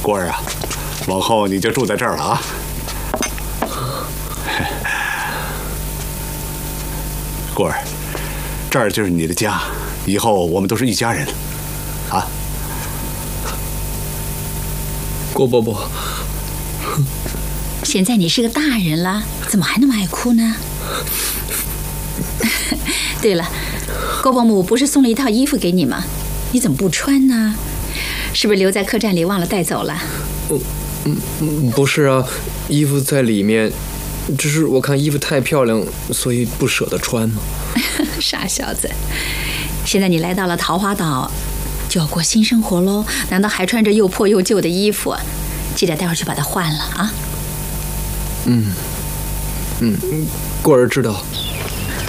郭儿啊，往后你就住在这儿了啊。郭儿，这儿就是你的家，以后我们都是一家人，啊。 郭伯伯， 现在你是个大人了，怎么还那么爱哭呢？对了，郭伯母不是送了一套衣服给你吗？你怎么不穿呢？是不是留在客栈里忘了带走了？ 不是啊，衣服在里面，只是我看衣服太漂亮，所以不舍得穿嘛。 傻小子，现在你来到了桃花岛，就要过新生活喽，难道还穿着又破又旧的衣服？记得待会儿去把它换了啊。 郭儿知道。